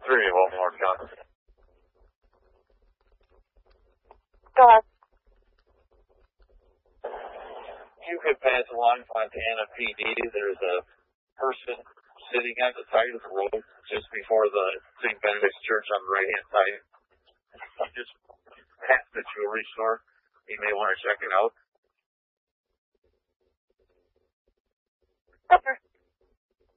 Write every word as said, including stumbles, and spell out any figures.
Three of them more guns. Go ahead. You could pass along Fontana P D. There's a person sitting on the side of the road just before the Saint Benedict's Church on the right-hand side. Just past the jewelry store. You may want to check it out. Okay.